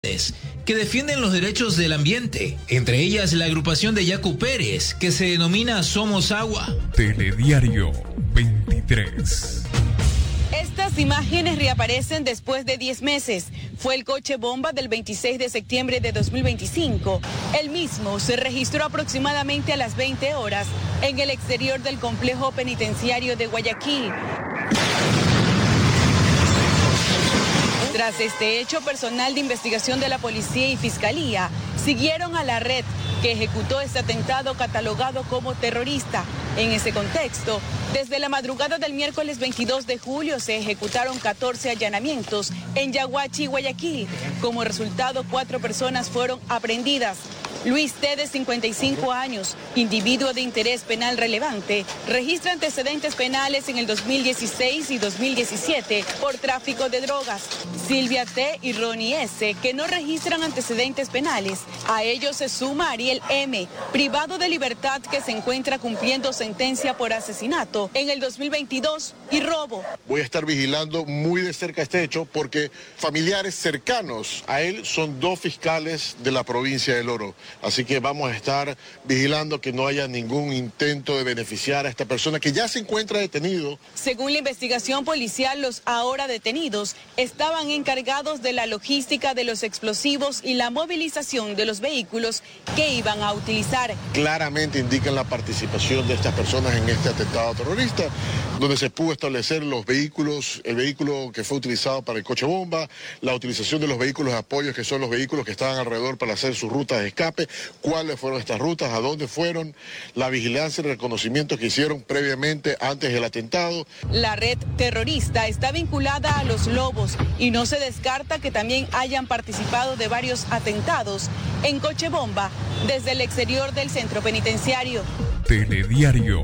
que defienden los derechos del ambiente, entre ellas la agrupación de Yacu Pérez, que se denomina Somos Agua. Telediario 23. Estas imágenes reaparecen después de 10 meses. Fue el coche bomba del 26 de septiembre de 2025. El mismo se registró aproximadamente a las 20 horas en el exterior del complejo penitenciario de Guayaquil. Tras este hecho, personal de investigación de la policía y fiscalía siguieron a la red que ejecutó este atentado catalogado como terrorista. En ese contexto, desde la madrugada del miércoles 22 de julio se ejecutaron 14 allanamientos en Yaguachi y Guayaquil. Como resultado, 4 personas fueron aprehendidas. Luis T., de 55 años, individuo de interés penal relevante, registra antecedentes penales en el 2016 y 2017 por tráfico de drogas. Silvia T. y Ronnie S., que no registran antecedentes penales. A ellos se suma Ariel M., privado de libertad, que se encuentra cumpliendo sentencia por asesinato en el 2022 y robo. Voy a estar vigilando muy de cerca este hecho porque familiares cercanos a él son 2 fiscales de la provincia del Oro. Así que vamos a estar vigilando que no haya ningún intento de beneficiar a esta persona que ya se encuentra detenido. Según la investigación policial, los ahora detenidos estaban encargados de la logística de los explosivos y la movilización de los vehículos que iban a utilizar. Claramente indican la participación de estas personas en este atentado terrorista, donde se pudo establecer los vehículos, el vehículo que fue utilizado para el coche bomba, la utilización de los vehículos de apoyo, que son los vehículos que estaban alrededor para hacer sus rutas de escape, cuáles fueron estas rutas, a dónde fueron, la vigilancia y reconocimiento que hicieron previamente antes del atentado. La red terrorista está vinculada a los Lobos y no se descarta que también hayan participado de varios atentados en coche bomba desde el exterior del centro penitenciario. Telediario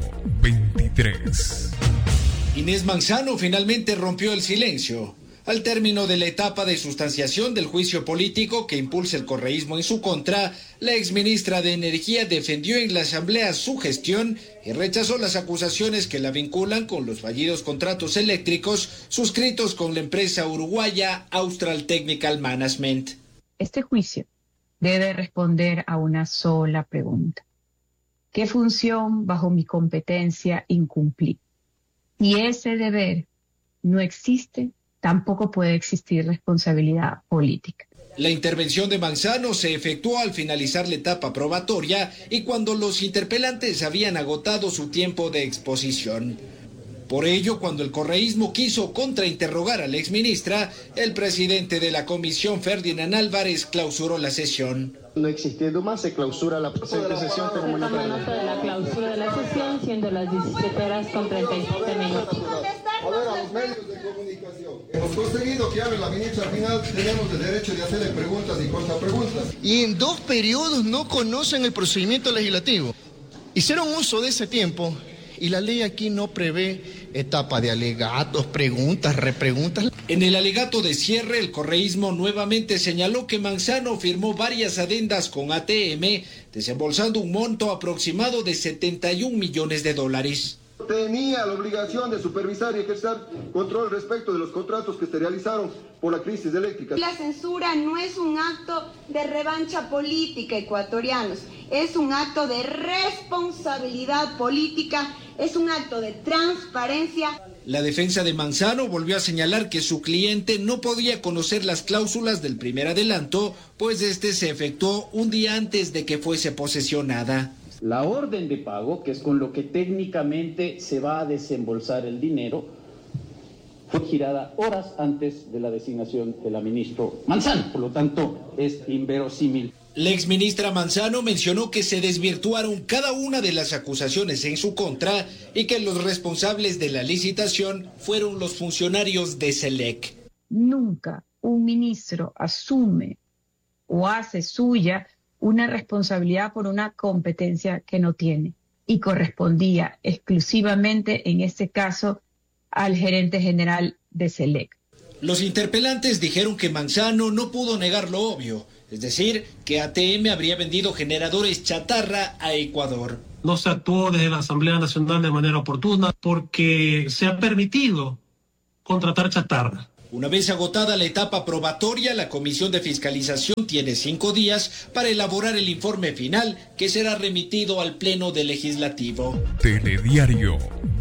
23. Inés Manzano finalmente rompió el silencio. Al término de la etapa de sustanciación del juicio político que impulsa el correísmo en su contra, la exministra de Energía defendió en la Asamblea su gestión y rechazó las acusaciones que la vinculan con los fallidos contratos eléctricos suscritos con la empresa uruguaya Austral Technical Management. Este juicio debe responder a una sola pregunta. ¿Qué función bajo mi competencia incumplí? Si ese deber no existe, tampoco puede existir responsabilidad política. La intervención de Manzano se efectuó al finalizar la etapa probatoria y cuando los interpelantes habían agotado su tiempo de exposición. Por ello, cuando el correísmo quiso contrainterrogar a la exministra, el presidente de la comisión, Ferdinand Álvarez, clausuró la sesión. No existiendo más, se clausura la presente sesión. Toma nota de la clausura de la sesión, siendo las 17:37. A ver, a los medios de comunicación. Hemos conseguido que hable la ministra, al final tenemos el derecho de hacerle preguntas y contrapreguntas. Y en 2 periodos no conocen el procedimiento legislativo. Hicieron uso de ese tiempo y la ley aquí no prevé etapa de alegatos, preguntas, repreguntas. En el alegato de cierre, el correísmo nuevamente señaló que Manzano firmó varias adendas con ATM, desembolsando un monto aproximado de $71 millones. Tenía la obligación de supervisar y ejercer control respecto de los contratos que se realizaron por la crisis eléctrica. La censura no es un acto de revancha política, ecuatorianos, es un acto de responsabilidad política, es un acto de transparencia. La defensa de Manzano volvió a señalar que su cliente no podía conocer las cláusulas del primer adelanto, pues este se efectuó un día antes de que fuese posesionada. La orden de pago, que es con lo que técnicamente se va a desembolsar el dinero, fue girada horas antes de la designación de la ministra Manzano, por lo tanto es inverosímil. La exministra Manzano mencionó que se desvirtuaron cada una de las acusaciones en su contra y que los responsables de la licitación fueron los funcionarios de SELEC. Nunca un ministro asume o hace suya una responsabilidad por una competencia que no tiene y correspondía exclusivamente en este caso al gerente general de SELEC. Los interpelantes dijeron que Manzano no pudo negar lo obvio, es decir, que ATM habría vendido generadores chatarra a Ecuador. No se actuó desde la Asamblea Nacional de manera oportuna porque se ha permitido contratar chatarra. Una vez agotada la etapa probatoria, la Comisión de Fiscalización tiene 5 días para elaborar el informe final que será remitido al Pleno del Legislativo. Telediario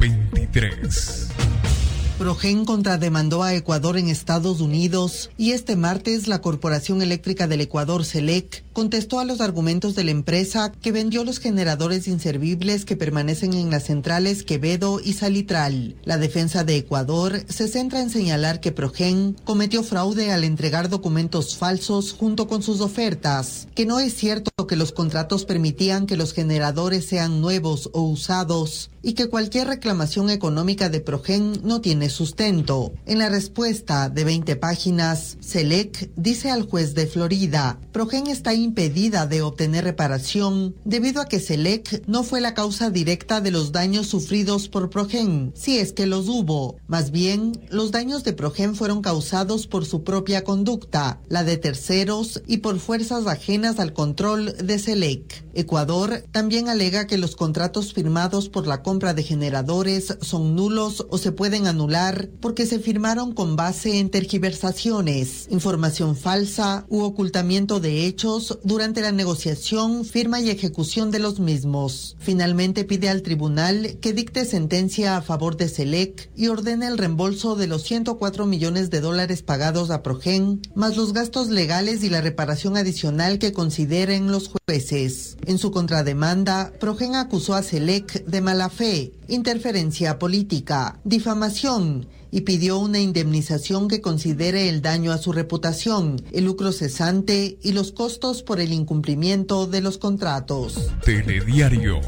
23. Progen contrademandó a Ecuador en Estados Unidos y este martes la Corporación Eléctrica del Ecuador, CELEC, contestó a los argumentos de la empresa que vendió los generadores inservibles que permanecen en las centrales Quevedo y Salitral. La defensa de Ecuador se centra en señalar que Progen cometió fraude al entregar documentos falsos junto con sus ofertas, que no es cierto que los contratos permitían que los generadores sean nuevos o usados y que cualquier reclamación económica de Progen no tiene sustento. En la respuesta de 20 páginas, CELEC dice al juez de Florida, Progen está impedida de obtener reparación debido a que CELEC no fue la causa directa de los daños sufridos por Progen, si es que los hubo. Más bien, los daños de Progen fueron causados por su propia conducta, la de terceros y por fuerzas ajenas al control de CELEC. Ecuador también alega que los contratos firmados por la compra de generadores son nulos o se pueden anular porque se firmaron con base en tergiversaciones, información falsa u ocultamiento de hechos durante la negociación, firma y ejecución de los mismos. Finalmente pide al tribunal que dicte sentencia a favor de CELEC y ordene el reembolso de los $104 millones pagados a Progen, más los gastos legales y la reparación adicional que consideren los jueces. En su contrademanda, Progen acusó a CELEC de mala fe, interferencia política, difamación y pidió una indemnización que considere el daño a su reputación, el lucro cesante y los costos por el incumplimiento de los contratos. Telediario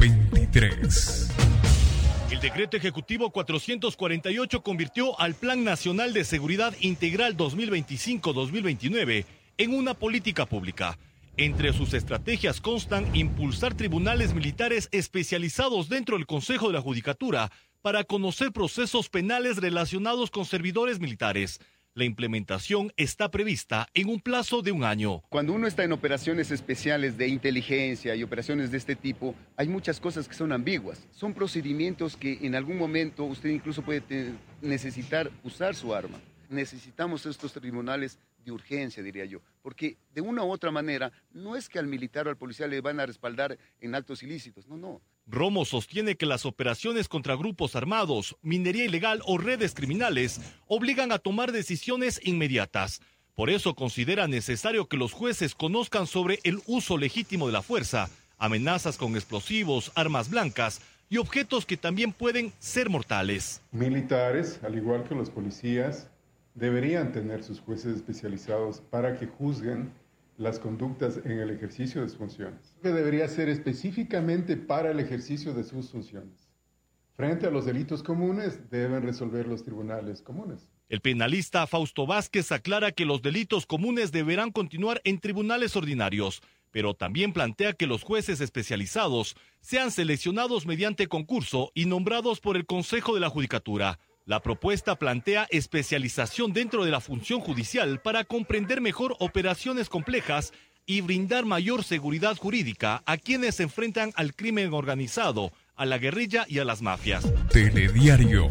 23. El decreto ejecutivo 448 convirtió al Plan Nacional de Seguridad Integral 2025-2029 en una política pública. Entre sus estrategias constan impulsar tribunales militares especializados dentro del Consejo de la Judicatura para conocer procesos penales relacionados con servidores militares. La implementación está prevista en un plazo de 1 año. Cuando uno está en operaciones especiales de inteligencia y operaciones de este tipo, hay muchas cosas que son ambiguas. Son procedimientos que en algún momento usted incluso puede necesitar usar su arma. Necesitamos estos tribunales de urgencia, diría yo, porque de una u otra manera no es que al militar o al policía le van a respaldar en actos ilícitos, no. Romo sostiene que las operaciones contra grupos armados, minería ilegal o redes criminales obligan a tomar decisiones inmediatas. Por eso considera necesario que los jueces conozcan sobre el uso legítimo de la fuerza, amenazas con explosivos, armas blancas y objetos que también pueden ser mortales. Militares, al igual que los policías, deberían tener sus jueces especializados para que juzguen las conductas en el ejercicio de sus funciones. Que debería ser específicamente para el ejercicio de sus funciones. Frente a los delitos comunes, deben resolver los tribunales comunes. El penalista Fausto Vázquez aclara que los delitos comunes deberán continuar en tribunales ordinarios, pero también plantea que los jueces especializados sean seleccionados mediante concurso y nombrados por el Consejo de la Judicatura. La propuesta plantea especialización dentro de la función judicial para comprender mejor operaciones complejas y brindar mayor seguridad jurídica a quienes se enfrentan al crimen organizado, a la guerrilla y a las mafias. Telediario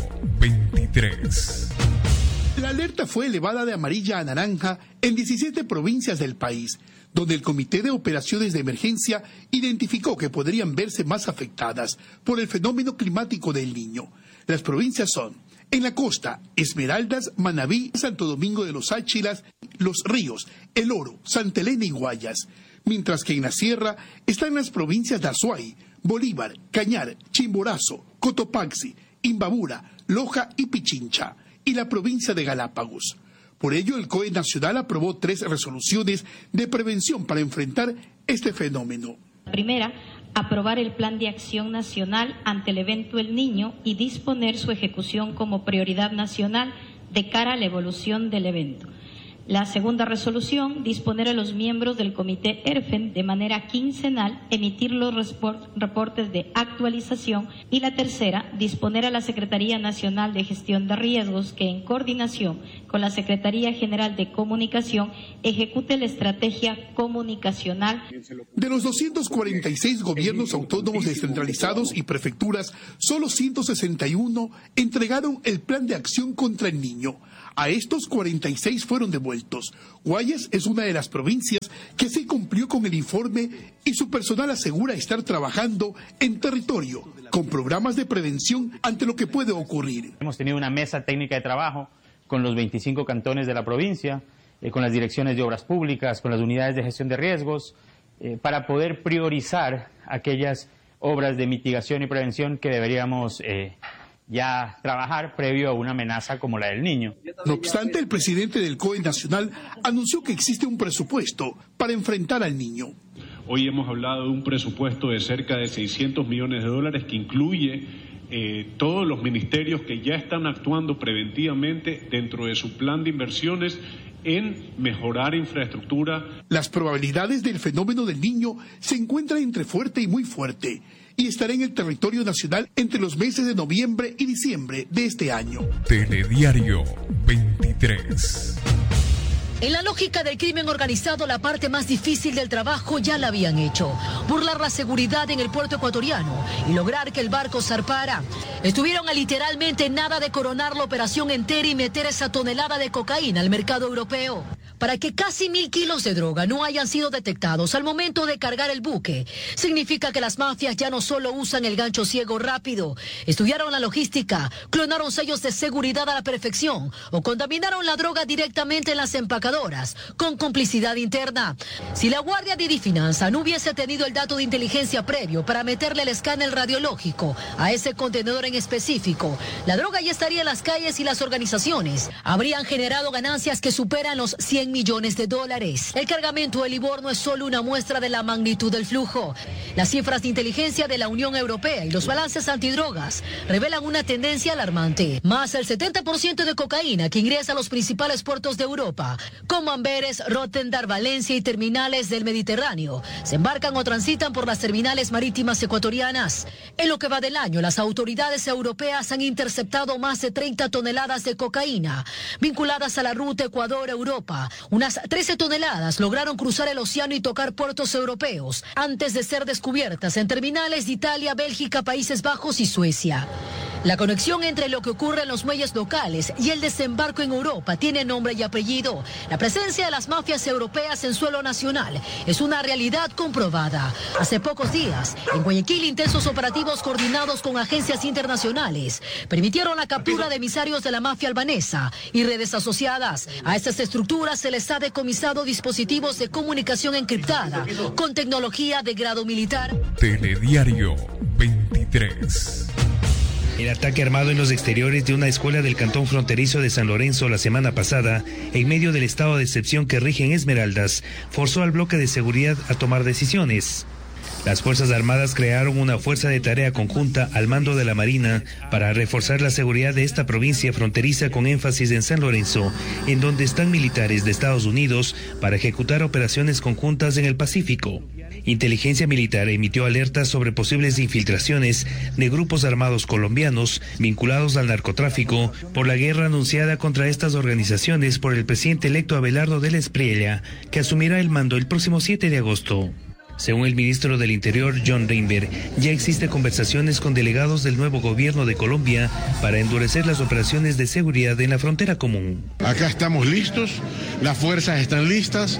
23. La alerta fue elevada de amarilla a naranja en 17 provincias del país, donde el Comité de Operaciones de Emergencia identificó que podrían verse más afectadas por el fenómeno climático del Niño. Las provincias son: en la costa, Esmeraldas, Manabí, Santo Domingo de los Áchilas, Los Ríos, El Oro, Santa Elena y Guayas. Mientras que en la sierra están las provincias de Azuay, Bolívar, Cañar, Chimborazo, Cotopaxi, Imbabura, Loja y Pichincha, y la provincia de Galápagos. Por ello, el COE Nacional aprobó 3 resoluciones de prevención para enfrentar este fenómeno. La primera, aprobar el Plan de Acción Nacional ante el evento El Niño y disponer su ejecución como prioridad nacional de cara a la evolución del evento. La segunda resolución, disponer a los miembros del Comité ERFEN de manera quincenal emitir los reportes de actualización. Y la tercera, disponer a la Secretaría Nacional de Gestión de Riesgos que en coordinación con la Secretaría General de Comunicación ejecute la estrategia comunicacional. De los 246 gobiernos autónomos descentralizados y prefecturas, solo 161 entregaron el Plan de Acción contra el Niño. A estos 46 fueron devueltos. Guayas es una de las provincias que sí cumplió con el informe y su personal asegura estar trabajando en territorio con programas de prevención ante lo que puede ocurrir. Hemos tenido una mesa técnica de trabajo con los 25 cantones de la provincia, con las direcciones de obras públicas, con las unidades de gestión de riesgos, para poder priorizar aquellas obras de mitigación y prevención que deberíamos ya trabajar previo a una amenaza como la del Niño. No obstante, el presidente del COE Nacional anunció que existe un presupuesto para enfrentar al Niño. Hoy hemos hablado de un presupuesto de cerca de $600 millones que incluye todos los ministerios que ya están actuando preventivamente dentro de su plan de inversiones en mejorar infraestructura. Las probabilidades del fenómeno del Niño se encuentran entre fuerte y muy fuerte y estará en el territorio nacional entre los meses de noviembre y diciembre de este año. Telediario 23. En la lógica del crimen organizado, la parte más difícil del trabajo ya la habían hecho. Burlar la seguridad en el puerto ecuatoriano y lograr que el barco zarpara. Estuvieron a literalmente nada de coronar la operación entera y meter esa tonelada de cocaína al mercado europeo. Para que casi 1.000 kilos de droga no hayan sido detectados al momento de cargar el buque, significa que las mafias ya no solo usan el gancho ciego rápido, estudiaron la logística, clonaron sellos de seguridad a la perfección o contaminaron la droga directamente en las empacadoras, con complicidad interna. Si la Guardia de Difinanza no hubiese tenido el dato de inteligencia previo para meterle el escáner radiológico a ese contenedor en específico, la droga ya estaría en las calles y las organizaciones habrían generado ganancias que superan los $100 millones. El cargamento de Livorno es solo una muestra de la magnitud del flujo. Las cifras de inteligencia de la Unión Europea y los balances antidrogas revelan una tendencia alarmante. Más del 70% de cocaína que ingresa a los principales puertos de Europa, como Amberes, Rotterdam, Valencia y terminales del Mediterráneo, se embarcan o transitan por las terminales marítimas ecuatorianas. En lo que va del año, las autoridades europeas han interceptado más de 30 toneladas de cocaína vinculadas a la ruta Ecuador-Europa. Unas 13 toneladas lograron cruzar el océano y tocar puertos europeos antes de ser descubiertas en terminales de Italia, Bélgica, Países Bajos y Suecia. La conexión entre lo que ocurre en los muelles locales y el desembarco en Europa tiene nombre y apellido. La presencia de las mafias europeas en suelo nacional es una realidad comprobada. Hace pocos días, en Guayaquil, intensos operativos coordinados con agencias internacionales permitieron la captura de emisarios de la mafia albanesa y redes asociadas. A estas estructuras se les ha decomisado dispositivos de comunicación encriptada con tecnología de grado militar. Telediario 23. El ataque armado en los exteriores de una escuela del cantón fronterizo de San Lorenzo la semana pasada, en medio del estado de excepción que rige en Esmeraldas, forzó al bloque de seguridad a tomar decisiones. Las Fuerzas Armadas crearon una fuerza de tarea conjunta al mando de la Marina para reforzar la seguridad de esta provincia fronteriza con énfasis en San Lorenzo, en donde están militares de Estados Unidos para ejecutar operaciones conjuntas en el Pacífico. Inteligencia Militar emitió alertas sobre posibles infiltraciones de grupos armados colombianos vinculados al narcotráfico por la guerra anunciada contra estas organizaciones por el presidente electo Abelardo de la Espriella, que asumirá el mando el próximo 7 de agosto. Según el ministro del Interior, John Reinberg, ya existen conversaciones con delegados del nuevo gobierno de Colombia para endurecer las operaciones de seguridad en la frontera común. Acá estamos listos, las fuerzas están listas.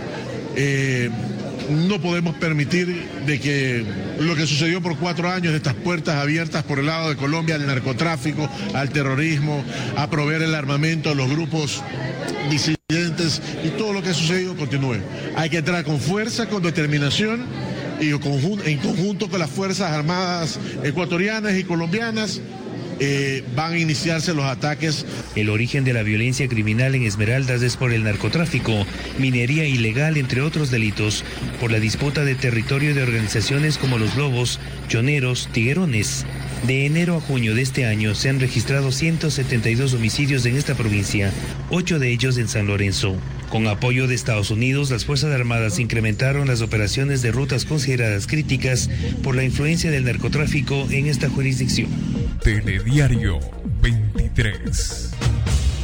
No podemos permitir de que lo que sucedió por 4 años, de estas puertas abiertas por el lado de Colombia al narcotráfico, al terrorismo, a proveer el armamento a los grupos disidentes y todo lo que ha sucedido continúe. Hay que entrar con fuerza, con determinación y en conjunto con las Fuerzas Armadas ecuatorianas y colombianas. Van a iniciarse los ataques. El origen de la violencia criminal en Esmeraldas es por el narcotráfico, minería ilegal, entre otros delitos, por la disputa de territorio de organizaciones como los Lobos, Choneros, Tiguerones. De enero a junio de este año se han registrado 172 homicidios en esta provincia, 8 de ellos en San Lorenzo. Con apoyo de Estados Unidos, las Fuerzas Armadas incrementaron las operaciones de rutas consideradas críticas por la influencia del narcotráfico en esta jurisdicción. Telediario 23.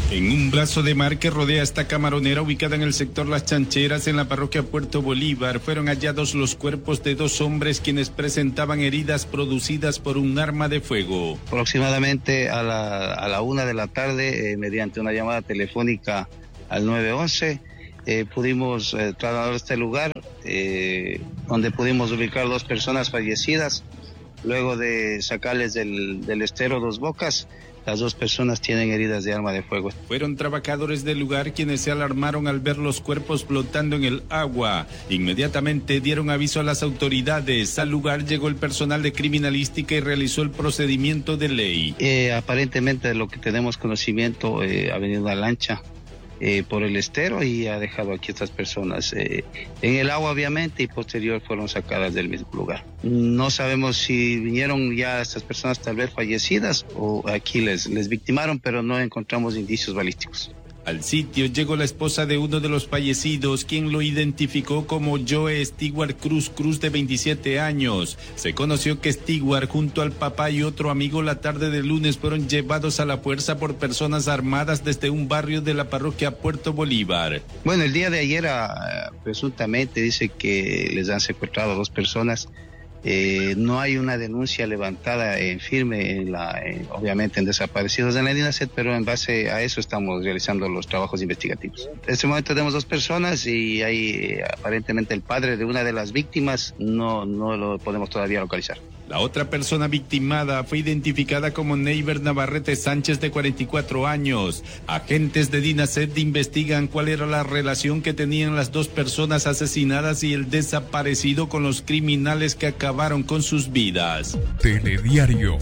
En un brazo de mar que rodea esta camaronera ubicada en el sector Las Chancheras, en la parroquia Puerto Bolívar, fueron hallados los cuerpos de 2 hombres quienes presentaban heridas producidas por un arma de fuego. Aproximadamente a la 1 de la tarde, mediante una llamada telefónica al 911, pudimos trasladar a este lugar, donde pudimos ubicar 2 personas fallecidas. Luego de sacarles del estero Dos Bocas, las 2 personas tienen heridas de arma de fuego. Fueron trabajadores del lugar quienes se alarmaron al ver los cuerpos flotando en el agua. Inmediatamente dieron aviso a las autoridades. Al lugar llegó el personal de criminalística y realizó el procedimiento de ley. Aparentemente, de lo que tenemos conocimiento, ha venido una lancha por el estero y ha dejado aquí estas personas en el agua, obviamente, y posterior fueron sacadas del mismo lugar. No sabemos si vinieron ya estas personas tal vez fallecidas o aquí les victimaron, pero no encontramos indicios balísticos. Al sitio llegó la esposa de uno de los fallecidos, quien lo identificó como Joe Stewart Cruz, de 27 años. Se conoció que Stewart, junto al papá y otro amigo, la tarde del lunes fueron llevados a la fuerza por personas armadas desde un barrio de la parroquia Puerto Bolívar. Bueno, el día de ayer presuntamente dice que les han secuestrado a 2 personas. No hay una denuncia levantada firme, obviamente, en desaparecidos en la DINASET, pero en base a eso estamos realizando los trabajos investigativos. En este momento tenemos 2 personas y hay aparentemente el padre de una de las víctimas, no lo podemos todavía localizar. La otra persona victimada fue identificada como Neiber Navarrete Sánchez, de 44 años. Agentes de DINASET investigan cuál era la relación que tenían las 2 personas asesinadas y el desaparecido con los criminales que acabaron con sus vidas. Telediario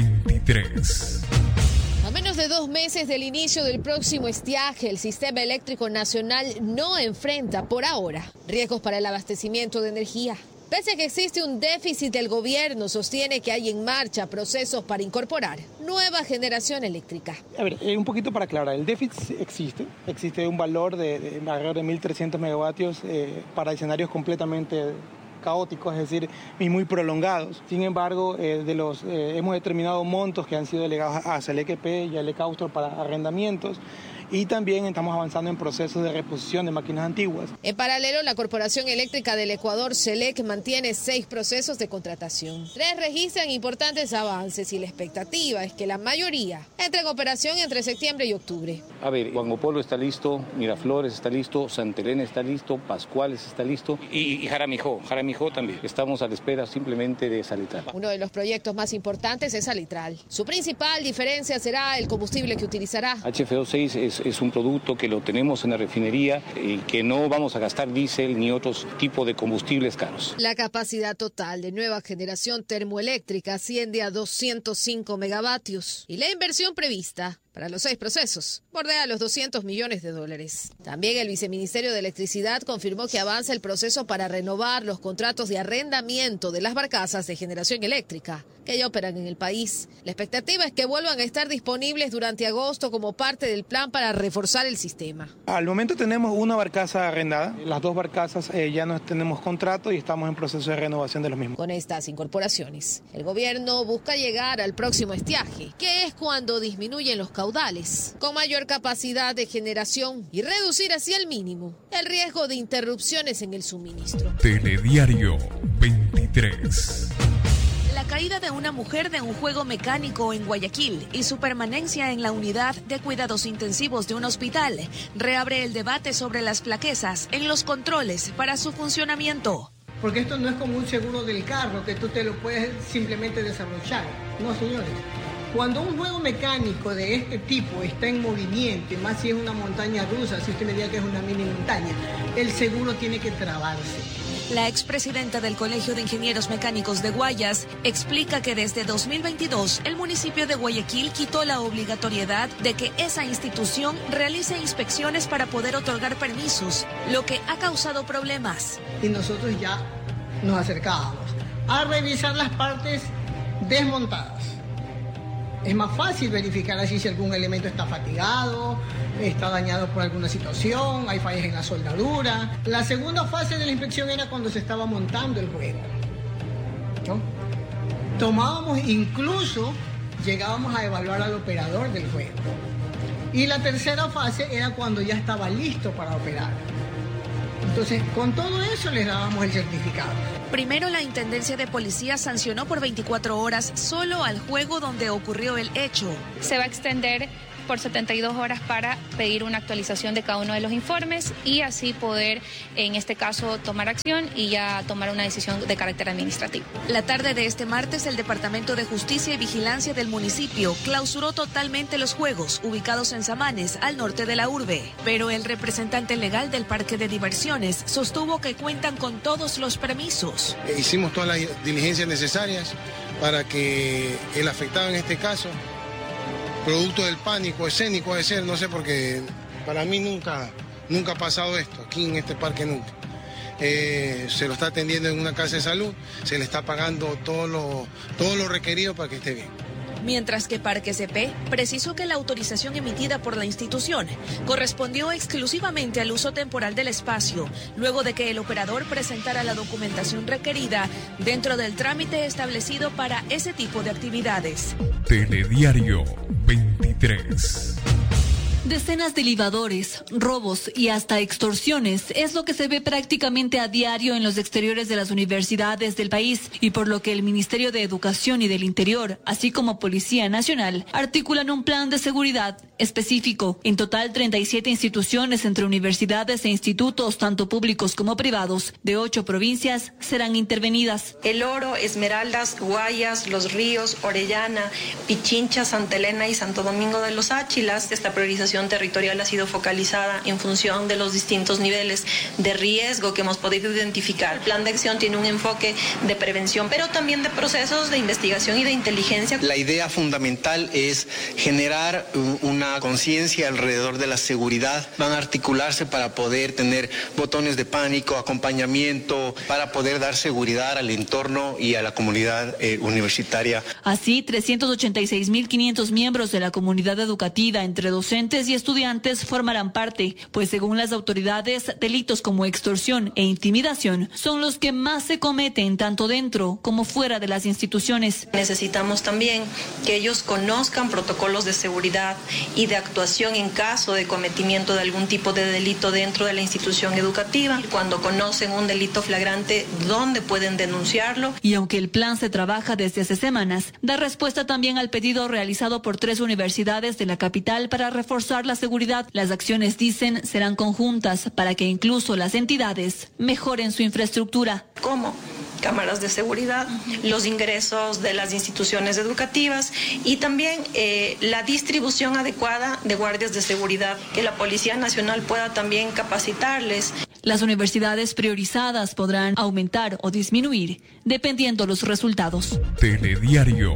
23. A menos de 2 meses del inicio del próximo estiaje, el Sistema Eléctrico Nacional no enfrenta, por ahora, riesgos para el abastecimiento de energía. Pese a que existe un déficit, el gobierno sostiene que hay en marcha procesos para incorporar nueva generación eléctrica. A ver, un poquito para aclarar, el déficit existe un valor de alrededor de 1.300 megavatios para escenarios completamente caóticos, es decir, y muy prolongados. Sin embargo, hemos determinado montos que han sido delegados a SELEC y a Lecausto para arrendamientos. Y también estamos avanzando en procesos de reposición de máquinas antiguas. En paralelo, la Corporación Eléctrica del Ecuador, SELEC, mantiene 6 procesos de contratación. 3 registran importantes avances y la expectativa es que la mayoría entre en operación entre septiembre y octubre. A ver, Juan Polo está listo, Miraflores está listo, Santa Elena está listo, Pascuales está listo y Jaramijó también. Estamos a la espera simplemente de Salitral. Uno de los proyectos más importantes es Salitral. Su principal diferencia será el combustible que utilizará. HFO6 es un producto que lo tenemos en la refinería y que no vamos a gastar diésel ni otros tipos de combustibles caros. La capacidad total de nueva generación termoeléctrica asciende a 205 megavatios y la inversión prevista para los 6 procesos bordea los $200 millones. También el Viceministerio de Electricidad confirmó que avanza el proceso para renovar los contratos de arrendamiento de las barcazas de generación eléctrica que ya operan en el país. La expectativa es que vuelvan a estar disponibles durante agosto como parte del plan para reforzar el sistema. Al momento tenemos una barcaza arrendada, las 2 barcazas ya no tenemos contrato y estamos en proceso de renovación de los mismos. Con estas incorporaciones, el gobierno busca llegar al próximo estiaje, que es cuando disminuyen los caudales, con mayor capacidad de generación y reducir hacia el mínimo el riesgo de interrupciones en el suministro. Telediario 23. La caída de una mujer de un juego mecánico en Guayaquil y su permanencia en la unidad de cuidados intensivos de un hospital reabre el debate sobre las flaquezas en los controles para su funcionamiento. Porque esto no es como un seguro del carro, que tú te lo puedes simplemente desabrochar. No, señores. Cuando un juego mecánico de este tipo está en movimiento, y más si es una montaña rusa, si usted me diga que es una mini montaña, el seguro tiene que trabarse. La expresidenta del Colegio de Ingenieros Mecánicos de Guayas explica que desde 2022 el municipio de Guayaquil quitó la obligatoriedad de que esa institución realice inspecciones para poder otorgar permisos, lo que ha causado problemas. Y nosotros ya nos acercábamos a revisar las partes desmontadas. Es más fácil verificar así si algún elemento está fatigado, está dañado por alguna situación, hay fallas en la soldadura. La segunda fase de la inspección era cuando se estaba montando el juego, ¿no? Tomábamos, incluso llegábamos a evaluar al operador del juego. Y la tercera fase era cuando ya estaba listo para operar. Entonces, con todo eso les dábamos el certificado. Primero, la Intendencia de Policía sancionó por 24 horas solo al juego donde ocurrió el hecho. Se va a extender por 72 horas para pedir una actualización de cada uno de los informes y así poder, en este caso, tomar acción y ya tomar una decisión de carácter administrativo. La tarde de este martes, el Departamento de Justicia y Vigilancia del municipio clausuró totalmente los juegos ubicados en Samanes, al norte de la urbe. Pero el representante legal del parque de diversiones sostuvo que cuentan con todos los permisos. Hicimos todas las diligencias necesarias para que el afectado en este caso, producto del pánico escénico de ser, no sé, porque para mí nunca ha pasado esto, aquí en este parque nunca. Se lo está atendiendo en una casa de salud, se le está pagando todo lo requerido para que esté bien. Mientras que Parque CP precisó que la autorización emitida por la institución correspondió exclusivamente al uso temporal del espacio, luego de que el operador presentara la documentación requerida dentro del trámite establecido para ese tipo de actividades. Telediario 23. Decenas de libadores, robos y hasta extorsiones es lo que se ve prácticamente a diario en los exteriores de las universidades del país y por lo que el Ministerio de Educación y del Interior, así como Policía Nacional, articulan un plan de seguridad específico. En total, 37 instituciones entre universidades e institutos, tanto públicos como privados, de 8 provincias serán intervenidas. El Oro, Esmeraldas, Guayas, Los Ríos, Orellana, Pichincha, Santa Elena y Santo Domingo de los Áchilas. Esta priorización territorial ha sido focalizada en función de los distintos niveles de riesgo que hemos podido identificar. El plan de acción tiene un enfoque de prevención, pero también de procesos de investigación y de inteligencia. La idea fundamental es generar una conciencia alrededor de la seguridad. Van a articularse para poder tener botones de pánico, acompañamiento, para poder dar seguridad al entorno y a la comunidad universitaria. Así, 386.500 miembros de la comunidad educativa, entre docentes y estudiantes, formarán parte, pues según las autoridades, delitos como extorsión e intimidación son los que más se cometen tanto dentro como fuera de las instituciones. Necesitamos también que ellos conozcan protocolos de seguridad y de actuación en caso de cometimiento de algún tipo de delito dentro de la institución educativa. Cuando conocen un delito flagrante, ¿dónde pueden denunciarlo? Y aunque el plan se trabaja desde hace semanas, da respuesta también al pedido realizado por 3 universidades de la capital para reforzar la seguridad. Las acciones, dicen, serán conjuntas para que incluso las entidades mejoren su infraestructura. ¿Cómo? Cámaras de seguridad, los ingresos de las instituciones educativas y también la distribución adecuada de guardias de seguridad, que la Policía Nacional pueda también capacitarles. Las universidades priorizadas podrán aumentar o disminuir dependiendo los resultados. Telediario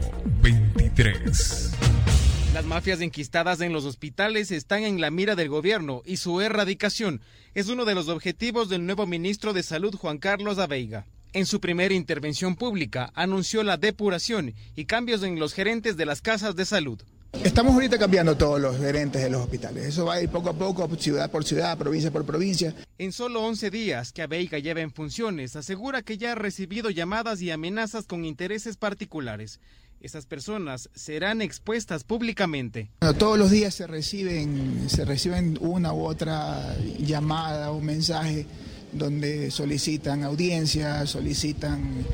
23. Las mafias enquistadas en los hospitales están en la mira del gobierno y su erradicación es uno de los objetivos del nuevo ministro de Salud, Juan Carlos Aveiga. En su primera intervención pública anunció la depuración y cambios en los gerentes de las casas de salud. Estamos ahorita cambiando todos los gerentes de los hospitales. Eso va a ir poco a poco, ciudad por ciudad, provincia por provincia. En solo 11 días que Aveiga lleva en funciones, asegura que ya ha recibido llamadas y amenazas con intereses particulares. Esas personas serán expuestas públicamente. Bueno, todos los días se reciben una u otra llamada o mensaje donde solicitan audiencia, solicitan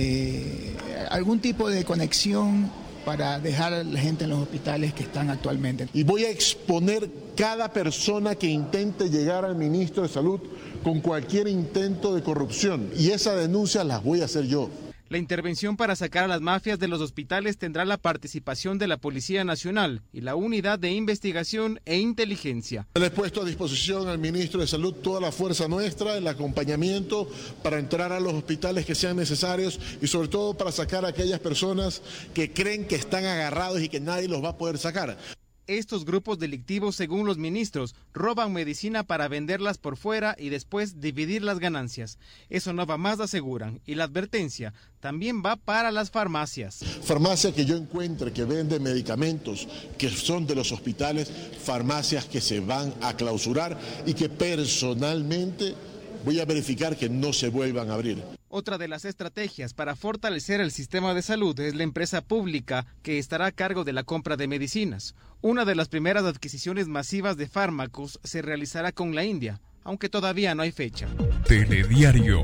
algún tipo de conexión para dejar a la gente en los hospitales que están actualmente. Y voy a exponer cada persona que intente llegar al ministro de Salud con cualquier intento de corrupción. Y esa denuncia las voy a hacer yo. La intervención para sacar a las mafias de los hospitales tendrá la participación de la Policía Nacional y la Unidad de Investigación e Inteligencia. Le he puesto a disposición al ministro de Salud toda la fuerza nuestra, el acompañamiento para entrar a los hospitales que sean necesarios y sobre todo para sacar a aquellas personas que creen que están agarrados y que nadie los va a poder sacar. Estos grupos delictivos, según los ministros, roban medicina para venderlas por fuera y después dividir las ganancias. Eso no va más, aseguran, y la advertencia también va para las farmacias. Farmacias que yo encuentre que venden medicamentos que son de los hospitales, farmacias que se van a clausurar y que personalmente voy a verificar que no se vuelvan a abrir. Otra de las estrategias para fortalecer el sistema de salud es la empresa pública que estará a cargo de la compra de medicinas. Una de las primeras adquisiciones masivas de fármacos se realizará con la India, aunque todavía no hay fecha. Telediario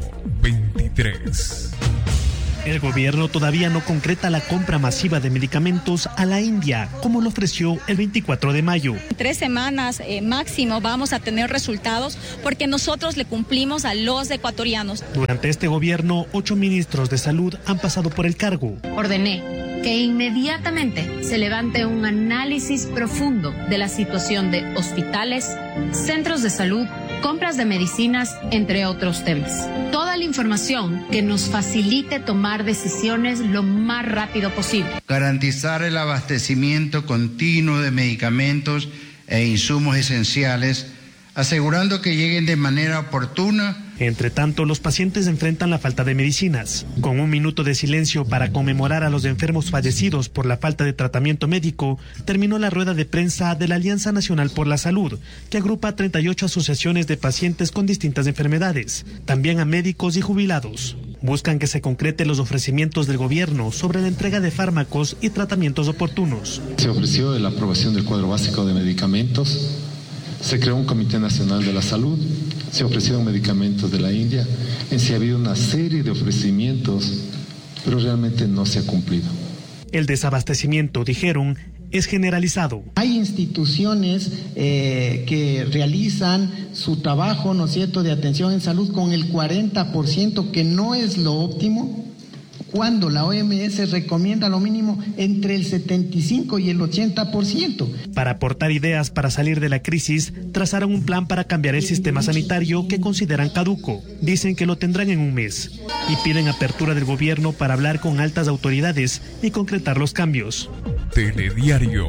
23. El gobierno todavía no concreta la compra masiva de medicamentos a la India, como lo ofreció el 24 de mayo. En 3 semanas máximo vamos a tener resultados porque nosotros le cumplimos a los ecuatorianos. Durante este gobierno, 8 ministros de salud han pasado por el cargo. Ordené que inmediatamente se levante un análisis profundo de la situación de hospitales, centros de salud, compras de medicinas, entre otros temas. Toda la información que nos facilite tomar decisiones lo más rápido posible. Garantizar el abastecimiento continuo de medicamentos e insumos esenciales, asegurando que lleguen de manera oportuna. Entre tanto, los pacientes enfrentan la falta de medicinas. Con un minuto de silencio para conmemorar a los enfermos fallecidos por la falta de tratamiento médico, terminó la rueda de prensa de la Alianza Nacional por la Salud, que agrupa a 38 asociaciones de pacientes con distintas enfermedades, también a médicos y jubilados. Buscan que se concreten los ofrecimientos del gobierno sobre la entrega de fármacos y tratamientos oportunos. Se ofreció la aprobación del cuadro básico de medicamentos. Se creó un Comité Nacional de la Salud, se ofrecieron medicamentos de la India, en sí ha habido una serie de ofrecimientos, pero realmente no se ha cumplido. El desabastecimiento, dijeron, es generalizado. Hay instituciones que realizan su trabajo, ¿no es cierto?, de atención en salud con el 40%, que no es lo óptimo, cuando la OMS recomienda lo mínimo entre el 75 y el 80%. Para aportar ideas para salir de la crisis, trazaron un plan para cambiar el sistema sanitario que consideran caduco. Dicen que lo tendrán en un mes y piden apertura del gobierno para hablar con altas autoridades y concretar los cambios. Telediario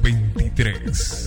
23.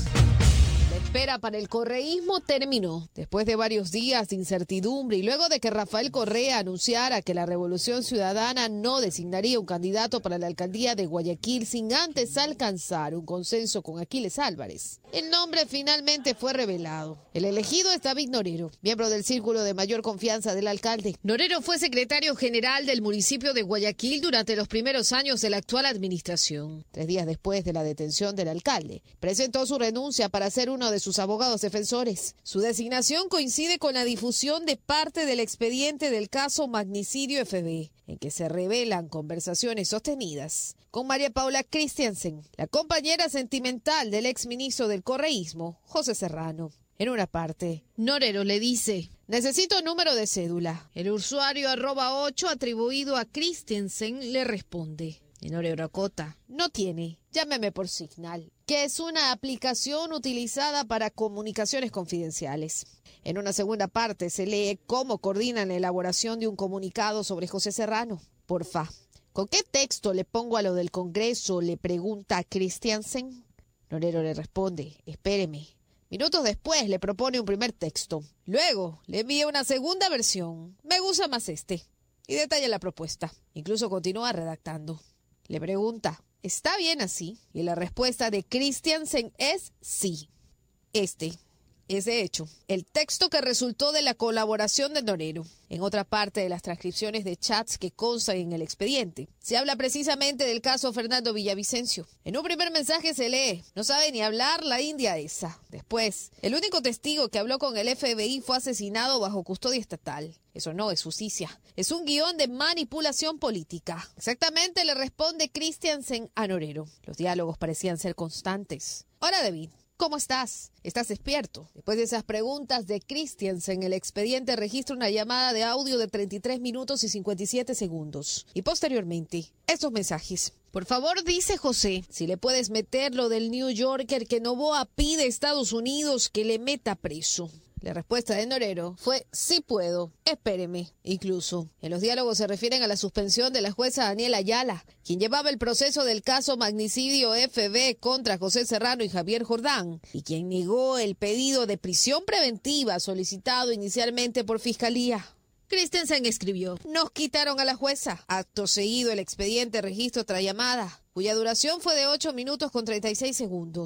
La espera para el correísmo terminó. Después de varios días de incertidumbre y luego de que Rafael Correa anunciara que la Revolución Ciudadana no designaría un candidato para la alcaldía de Guayaquil sin antes alcanzar un consenso con Aquiles Álvarez, el nombre finalmente fue revelado. El elegido es David Norero, miembro del círculo de mayor confianza del alcalde. Norero fue secretario general del municipio de Guayaquil durante los primeros años de la actual administración. 3 días después de la detención del alcalde, presentó su renuncia para ser uno de sus abogados defensores. Su designación coincide con la difusión de parte del expediente del caso Magnicidio FB, en que se revelan conversaciones sostenidas con María Paula Christiansen, la compañera sentimental del exministro del correísmo, José Serrano. En una parte, Norero le dice: necesito número de cédula. El usuario @8 atribuido a Christiansen le responde. Y Norero acota: no tiene, llámeme por Signal, que es una aplicación utilizada para comunicaciones confidenciales. En una segunda parte se lee cómo coordinan la elaboración de un comunicado sobre José Serrano. Porfa, ¿con qué texto le pongo a lo del Congreso?, le pregunta a Christiansen. Norero le responde: espéreme. Minutos después le propone un primer texto. Luego le envía una segunda versión. Me gusta más este. Y detalla la propuesta. Incluso continúa redactando. Le pregunta: ¿está bien así? Y la respuesta de Christiansen es sí. Este es, de hecho, el texto que resultó de la colaboración de Norero. En otra parte de las transcripciones de chats que constan en el expediente, se habla precisamente del caso Fernando Villavicencio. En un primer mensaje se lee: no sabe ni hablar la india esa. Después, el único testigo que habló con el FBI fue asesinado bajo custodia estatal. Eso no es justicia, es un guión de manipulación política. Exactamente, le responde Christiansen a Norero. Los diálogos parecían ser constantes. Hola, David. ¿Cómo estás? ¿Estás despierto? Después de esas preguntas de Christiansen, el expediente registra una llamada de audio de 33 minutos y 57 segundos. Y posteriormente, estos mensajes. Por favor, dice José, si le puedes meter lo del New Yorker que Noboa pide a Estados Unidos que le meta preso. La respuesta de Norero fue: sí puedo, espéreme. Incluso, en los diálogos se refieren a la suspensión de la jueza Daniela Ayala, quien llevaba el proceso del caso Magnicidio FB contra José Serrano y Javier Jordán, y quien negó el pedido de prisión preventiva solicitado inicialmente por Fiscalía. Christensen escribió: nos quitaron a la jueza. Acto seguido, el expediente registra otra llamada, cuya duración fue de 8 minutos con 36 segundos.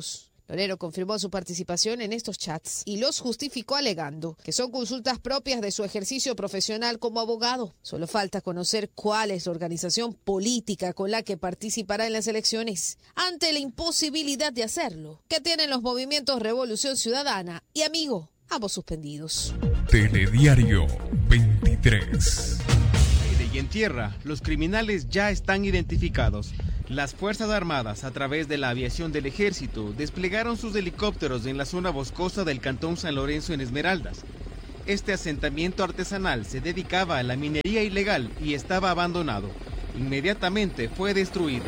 Lorero confirmó su participación en estos chats y los justificó alegando que son consultas propias de su ejercicio profesional como abogado. Solo falta conocer cuál es la organización política con la que participará en las elecciones. Ante la imposibilidad de hacerlo, ¿qué tienen los movimientos Revolución Ciudadana y Amigo? Ambos suspendidos. Telediario 23. Y en tierra, los criminales ya están identificados. Las Fuerzas Armadas, a través de la aviación del Ejército, desplegaron sus helicópteros en la zona boscosa del Cantón San Lorenzo en Esmeraldas. Este asentamiento artesanal se dedicaba a la minería ilegal y estaba abandonado. Inmediatamente fue destruido.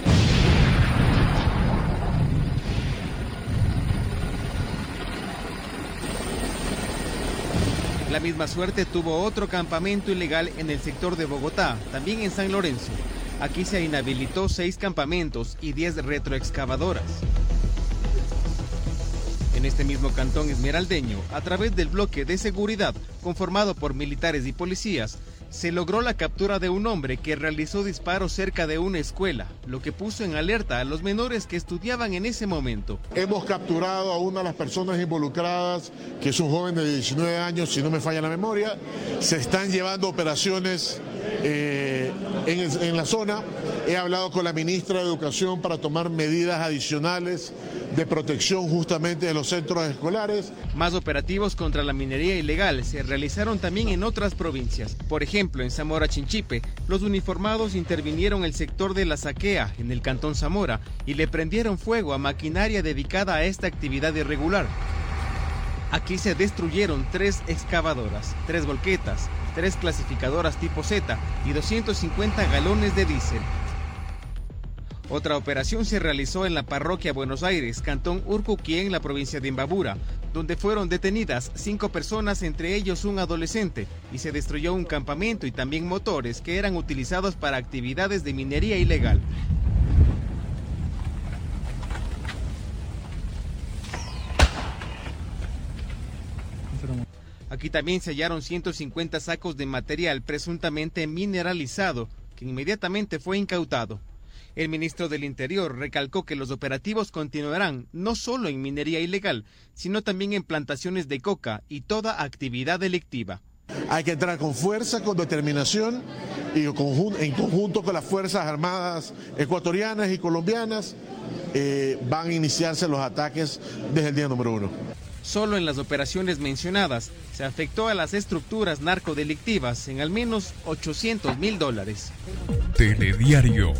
La misma suerte tuvo otro campamento ilegal en el sector de Bogotá, también en San Lorenzo. Aquí se inhabilitó 6 campamentos y 10 retroexcavadoras. En este mismo cantón esmeraldeño, a través del bloque de seguridad conformado por militares y policías, se logró la captura de un hombre que realizó disparos cerca de una escuela, lo que puso en alerta a los menores que estudiaban en ese momento. Hemos capturado a una de las personas involucradas, que es un joven de 19 años, si no me falla la memoria. Se están llevando operaciones en la zona. He hablado con la ministra de Educación para tomar medidas adicionales de protección justamente de los centros escolares. Más operativos contra la minería ilegal se realizaron también en otras provincias. Por ejemplo, en Zamora Chinchipe, los uniformados intervinieron en el sector de La Saquea, en el cantón Zamora, y le prendieron fuego a maquinaria dedicada a esta actividad irregular. Aquí se destruyeron 3 excavadoras, 3 volquetas, 3 clasificadoras tipo Z y 250 galones de diésel. Otra operación se realizó en la parroquia Buenos Aires, cantón Urcuquí, en la provincia de Imbabura, donde fueron detenidas 5 personas, entre ellos un adolescente, y se destruyó un campamento y también motores que eran utilizados para actividades de minería ilegal. Aquí también se hallaron 150 sacos de material presuntamente mineralizado, que inmediatamente fue incautado. El ministro del Interior recalcó que los operativos continuarán no solo en minería ilegal, sino también en plantaciones de coca y toda actividad delictiva. Hay que entrar con fuerza, con determinación y en conjunto con las Fuerzas Armadas ecuatorianas y colombianas van a iniciarse los ataques desde el día número 1. Solo en las operaciones mencionadas se afectó a las estructuras narcodelictivas en al menos $800.000. Telediario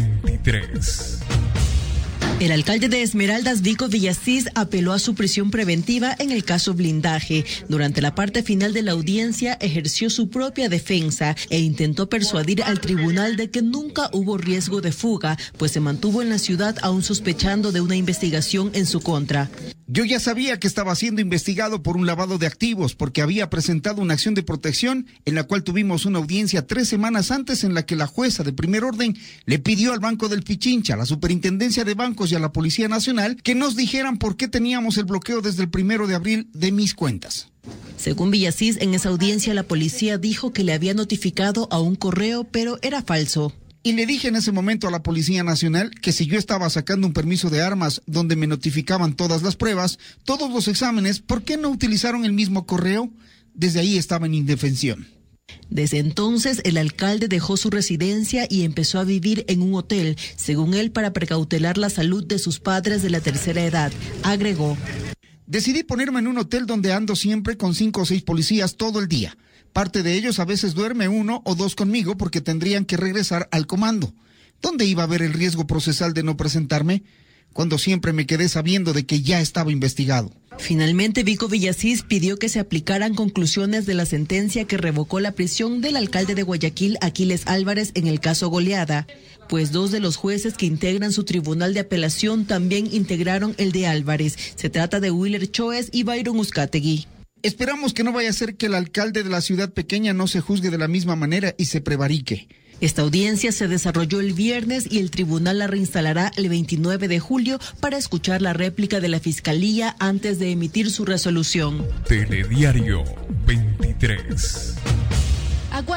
23. El alcalde de Esmeraldas, Vico Villasís, apeló a su prisión preventiva en el caso Blindaje. Durante la parte final de la audiencia, ejerció su propia defensa e intentó persuadir al tribunal de que nunca hubo riesgo de fuga, pues se mantuvo en la ciudad aún sospechando de una investigación en su contra. Yo ya sabía que estaba siendo investigado por un lavado de activos porque había presentado una acción de protección en la cual tuvimos una audiencia 3 semanas antes en la que la jueza de primer orden le pidió al Banco del Pichincha, a la Superintendencia de Bancos y a la Policía Nacional que nos dijeran por qué teníamos el bloqueo desde el 1 de abril de mis cuentas. Según Villasís, en esa audiencia la policía dijo que le había notificado a un correo, pero era falso. Y le dije en ese momento a la Policía Nacional que si yo estaba sacando un permiso de armas donde me notificaban todas las pruebas, todos los exámenes, ¿por qué no utilizaron el mismo correo? Desde ahí estaba en indefensión. Desde entonces, el alcalde dejó su residencia y empezó a vivir en un hotel, según él, para precautelar la salud de sus padres de la tercera edad. Agregó: decidí ponerme en un hotel donde ando siempre con 5 o 6 policías todo el día. Parte de ellos a veces duerme 1 o 2 conmigo porque tendrían que regresar al comando. ¿Dónde iba a haber el riesgo procesal de no presentarme? Cuando siempre me quedé sabiendo de que ya estaba investigado. Finalmente, Vico Villasís pidió que se aplicaran conclusiones de la sentencia que revocó la prisión del alcalde de Guayaquil, Aquiles Álvarez, en el caso Goleada, pues 2 de los jueces que integran su tribunal de apelación también integraron el de Álvarez. Se trata de Willer Choes y Byron Uzcategui. Esperamos que no vaya a ser que el alcalde de la ciudad pequeña no se juzgue de la misma manera y se prevarique. Esta audiencia se desarrolló el viernes y el tribunal la reinstalará el 29 de julio para escuchar la réplica de la Fiscalía antes de emitir su resolución. Telediario 23. A 4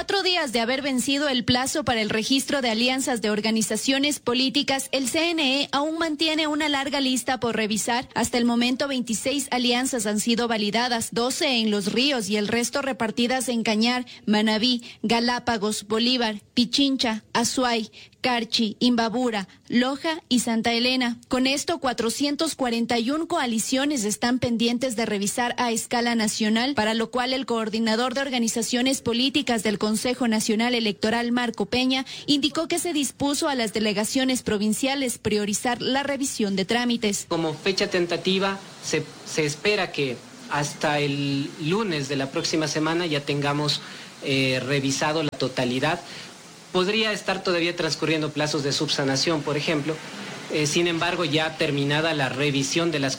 4 días de haber vencido el plazo para el registro de alianzas de organizaciones políticas, el CNE aún mantiene una larga lista por revisar. Hasta el momento, 26 alianzas han sido validadas, 12 en Los Ríos y el resto repartidas en Cañar, Manabí, Galápagos, Bolívar, Pichincha, Azuay, Carchi, Imbabura, Loja y Santa Elena. Con esto, 441 coaliciones están pendientes de revisar a escala nacional, para lo cual el coordinador de organizaciones políticas del Consejo Nacional Electoral, Marco Peña, indicó que se dispuso a las delegaciones provinciales priorizar la revisión de trámites. Como fecha tentativa, se espera que hasta el lunes de la próxima semana ya tengamos revisado la totalidad. Podría estar todavía transcurriendo plazos de subsanación, por ejemplo. Sin embargo, ya terminada la revisión de las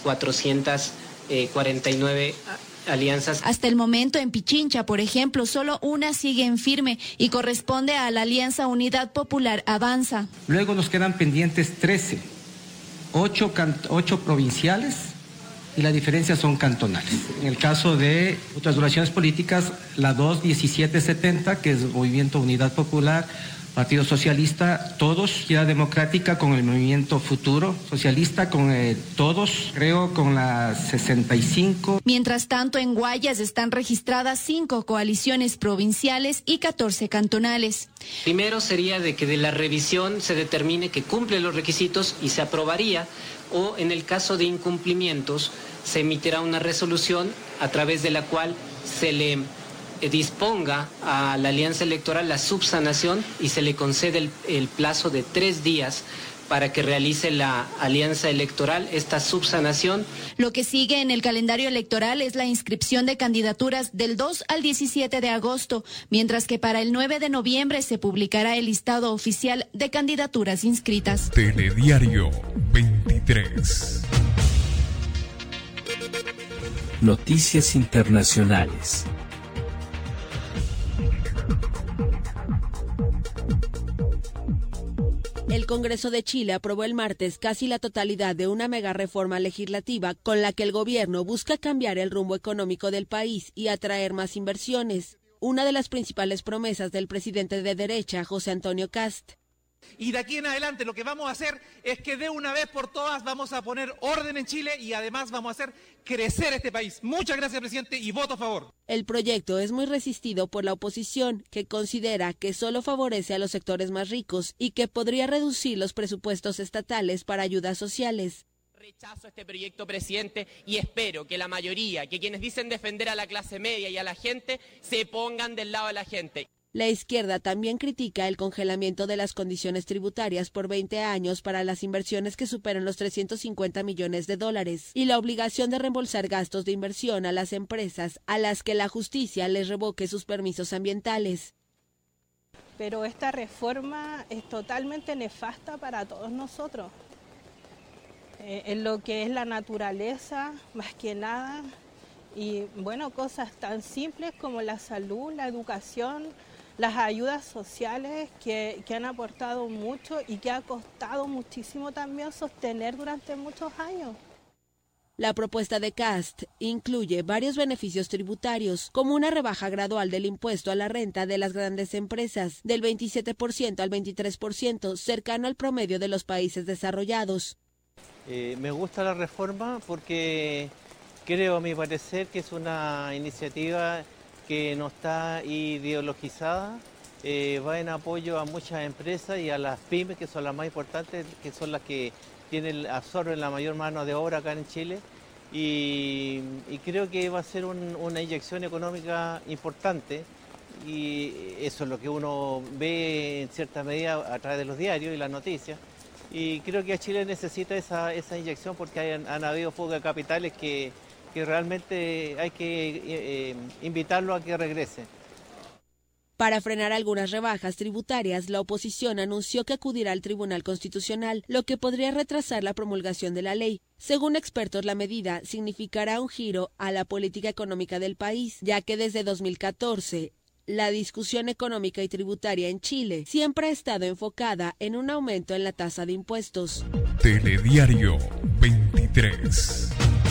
449 alianzas. Hasta el momento, en Pichincha, por ejemplo, solo una sigue en firme y corresponde a la Alianza Unidad Popular Avanza. Luego nos quedan pendientes 13, 8 provinciales y la diferencia son cantonales. En el caso de otras duraciones políticas, la 21770, que es Movimiento Unidad Popular, Partido Socialista, todos, Izquierda Democrática con el Movimiento Futuro Socialista, con todos, creo, con la 65. Mientras tanto, en Guayas están registradas 5 coaliciones provinciales y 14 cantonales. Primero sería de que de la revisión se determine que cumple los requisitos y se aprobaría, o en el caso de incumplimientos se emitirá una resolución a través de la cual se le disponga a la alianza electoral la subsanación y se le concede el plazo de 3 días para que realice la alianza electoral esta subsanación. Lo que sigue en el calendario electoral es la inscripción de candidaturas del 2 al 17 de agosto, mientras que para el 9 de noviembre se publicará el listado oficial de candidaturas inscritas. Telediario 23. Noticias internacionales. El Congreso de Chile aprobó el martes casi la totalidad de una mega reforma legislativa con la que el gobierno busca cambiar el rumbo económico del país y atraer más inversiones. Una de las principales promesas del presidente de derecha, José Antonio Kast. Y de aquí en adelante lo que vamos a hacer es que de una vez por todas vamos a poner orden en Chile y además vamos a hacer crecer este país. Muchas gracias, presidente, y voto a favor. El proyecto es muy resistido por la oposición, que considera que solo favorece a los sectores más ricos y que podría reducir los presupuestos estatales para ayudas sociales. Rechazo este proyecto, presidente, y espero que la mayoría, que quienes dicen defender a la clase media y a la gente, se pongan del lado de la gente. La izquierda también critica el congelamiento de las condiciones tributarias por 20 años para las inversiones que superan los $350 millones y la obligación de reembolsar gastos de inversión a las empresas a las que la justicia les revoque sus permisos ambientales. Pero esta reforma es totalmente nefasta para todos nosotros, en lo que es la naturaleza, más que nada, y bueno, cosas tan simples como la salud, la educación, las ayudas sociales que han aportado mucho y que ha costado muchísimo también sostener durante muchos años. La propuesta de Kast incluye varios beneficios tributarios, como una rebaja gradual del impuesto a la renta de las grandes empresas, del 27% al 23%, cercano al promedio de los países desarrollados. Me gusta la reforma porque creo, a mi parecer, que es una iniciativa que no está ideologizada, va en apoyo a muchas empresas y a las pymes, que son las más importantes, que son las que absorben la mayor mano de obra acá en Chile, y creo que va a ser una inyección económica importante, y eso es lo que uno ve en cierta medida a través de los diarios y las noticias, y creo que a Chile necesita esa inyección porque han habido fuga de capitales que realmente hay que invitarlo a que regrese. Para frenar algunas rebajas tributarias, la oposición anunció que acudirá al Tribunal Constitucional, lo que podría retrasar la promulgación de la ley. Según expertos, la medida significará un giro a la política económica del país, ya que desde 2014 la discusión económica y tributaria en Chile siempre ha estado enfocada en un aumento en la tasa de impuestos. Telediario 23.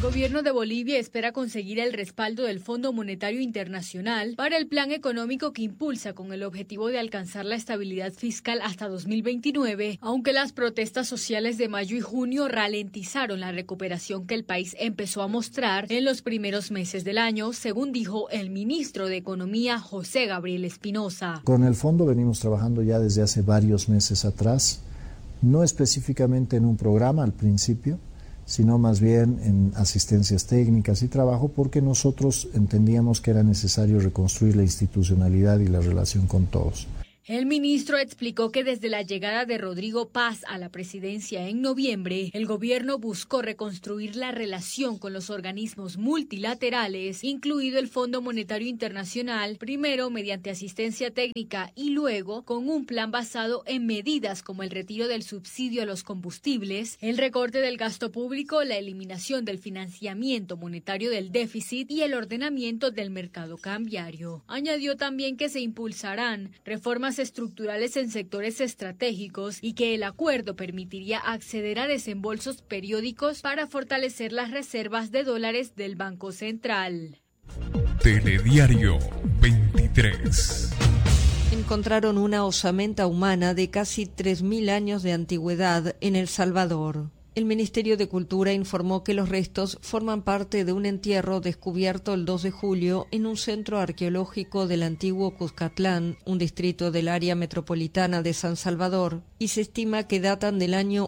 gobierno de Bolivia espera conseguir el respaldo del Fondo Monetario Internacional para el plan económico que impulsa con el objetivo de alcanzar la estabilidad fiscal hasta 2029, aunque las protestas sociales de mayo y junio ralentizaron la recuperación que el país empezó a mostrar en los primeros meses del año, según dijo el ministro de Economía, José Gabriel Espinosa. Con el fondo venimos trabajando ya desde hace varios meses atrás, no específicamente en un programa al principio, sino más bien en asistencias técnicas y trabajo, porque nosotros entendíamos que era necesario reconstruir la institucionalidad y la relación con todos. El ministro explicó que desde la llegada de Rodrigo Paz a la presidencia en noviembre, el gobierno buscó reconstruir la relación con los organismos multilaterales, incluido el Fondo Monetario Internacional, primero mediante asistencia técnica y luego con un plan basado en medidas como el retiro del subsidio a los combustibles, el recorte del gasto público, la eliminación del financiamiento monetario del déficit y el ordenamiento del mercado cambiario. Añadió también que se impulsarán reformas estructurales en sectores estratégicos y que el acuerdo permitiría acceder a desembolsos periódicos para fortalecer las reservas de dólares del Banco Central. Telediario 23. Encontraron una osamenta humana de casi 3.000 años de antigüedad en El Salvador. El Ministerio de Cultura informó que los restos forman parte de un entierro descubierto el 2 de julio en un centro arqueológico del antiguo Cuscatlán, un distrito del área metropolitana de San Salvador, y se estima que datan del año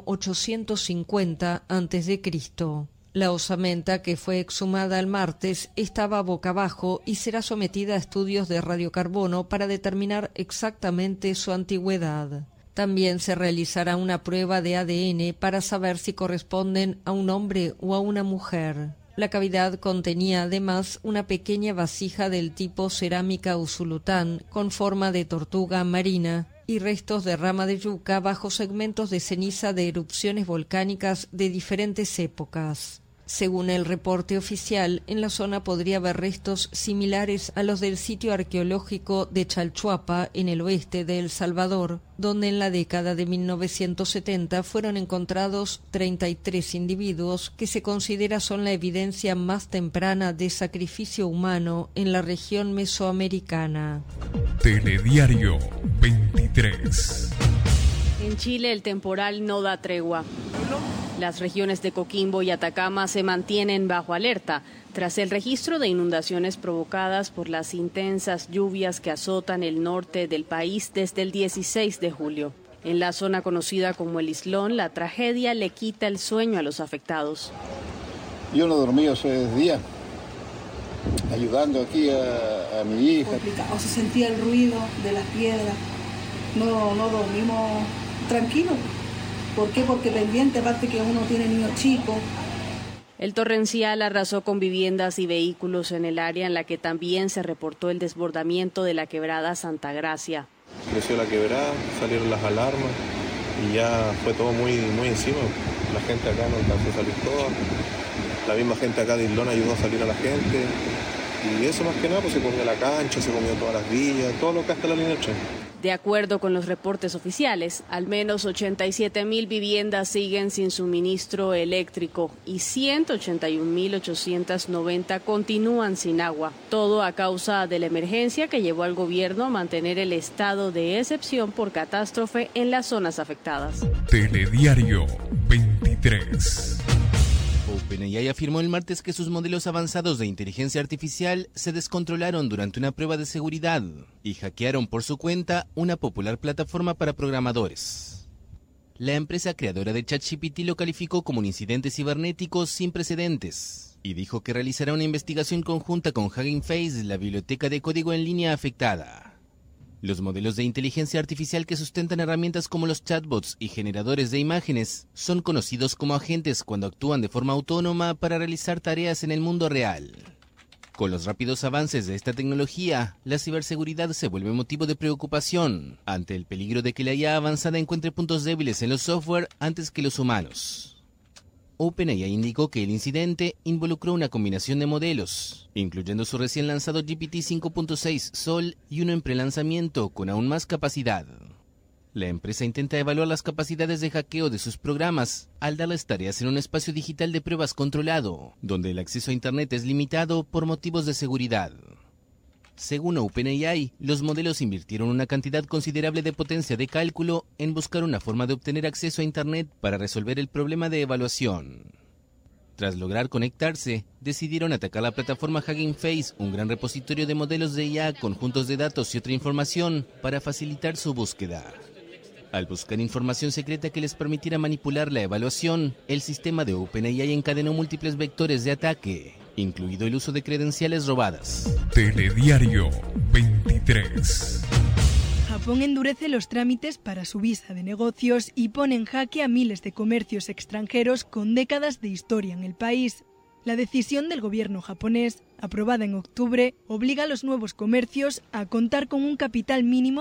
850 a.C. La osamenta, que fue exhumada el martes, estaba boca abajo y será sometida a estudios de radiocarbono para determinar exactamente su antigüedad. También se realizará una prueba de ADN para saber si corresponden a un hombre o a una mujer. La cavidad contenía además una pequeña vasija del tipo cerámica usulután con forma de tortuga marina y restos de rama de yuca bajo segmentos de ceniza de erupciones volcánicas de diferentes épocas. Según el reporte oficial, en la zona podría haber restos similares a los del sitio arqueológico de Chalchuapa, en el oeste de El Salvador, donde en la década de 1970 fueron encontrados 33 individuos que se considera son la evidencia más temprana de sacrificio humano en la región mesoamericana. Telediario 23. En Chile el temporal no da tregua. Las regiones de Coquimbo y Atacama se mantienen bajo alerta tras el registro de inundaciones provocadas por las intensas lluvias que azotan el norte del país desde el 16 de julio. En la zona conocida como el Islón, la tragedia le quita el sueño a los afectados. Yo no dormí hace días, ayudando aquí a mi hija. Complicado, se sentía el ruido de las piedras, no dormimos tranquilos. ¿Por qué? Porque pendiente, aparte que uno tiene niños chicos. El torrencial arrasó con viviendas y vehículos en el área en la que también se reportó el desbordamiento de la quebrada Santa Gracia. Creció la quebrada, salieron las alarmas y ya fue todo muy encima. La gente acá no alcanzó a salir toda. La misma gente acá de Islón ayudó a salir a la gente. Y eso más que nada, pues se comió la cancha, se comió todas las villas, todo lo que hasta la línea del tren. De acuerdo con los reportes oficiales, al menos 87.000 viviendas siguen sin suministro eléctrico y 181.890 continúan sin agua. Todo a causa de la emergencia que llevó al gobierno a mantener el estado de excepción por catástrofe en las zonas afectadas. Telediario 23. OpenAI afirmó el martes que sus modelos avanzados de inteligencia artificial se descontrolaron durante una prueba de seguridad y hackearon por su cuenta una popular plataforma para programadores. La empresa creadora de ChatGPT lo calificó como un incidente cibernético sin precedentes y dijo que realizará una investigación conjunta con Hugging Face, la biblioteca de código en línea afectada. Los modelos de inteligencia artificial que sustentan herramientas como los chatbots y generadores de imágenes son conocidos como agentes cuando actúan de forma autónoma para realizar tareas en el mundo real. Con los rápidos avances de esta tecnología, la ciberseguridad se vuelve motivo de preocupación ante el peligro de que la IA avanzada encuentre puntos débiles en los software antes que los humanos. OpenAI indicó que el incidente involucró una combinación de modelos, incluyendo su recién lanzado GPT 5.6 Sol y uno en prelanzamiento con aún más capacidad. La empresa intenta evaluar las capacidades de hackeo de sus programas al darles tareas en un espacio digital de pruebas controlado, donde el acceso a Internet es limitado por motivos de seguridad. Según OpenAI, los modelos invirtieron una cantidad considerable de potencia de cálculo en buscar una forma de obtener acceso a Internet para resolver el problema de evaluación. Tras lograr conectarse, decidieron atacar la plataforma Hugging Face, un gran repositorio de modelos de IA, conjuntos de datos y otra información para facilitar su búsqueda. Al buscar información secreta que les permitiera manipular la evaluación, el sistema de OpenAI encadenó múltiples vectores de ataque, incluido el uso de credenciales robadas. Telediario 23. Japón endurece los trámites para su visa de negocios y pone en jaque a miles de comercios extranjeros con décadas de historia en el país. La decisión del gobierno japonés, aprobada en octubre, obliga a los nuevos comercios a contar con un capital mínimo